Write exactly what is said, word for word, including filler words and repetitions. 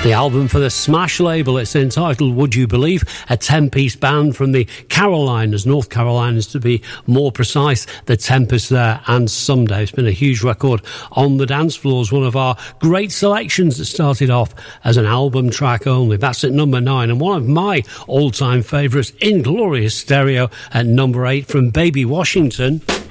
The album for the Smash label, it's entitled Would You Believe, a ten-piece band from the Carolinas, North Carolinas to be more precise, the Tempest there and Someday. It's been a huge record on the dance floors, one of our great selections that started off as an album track only. That's at number nine, and one of my all-time favourites, Inglorious Stereo, at number eight from Baby Washington.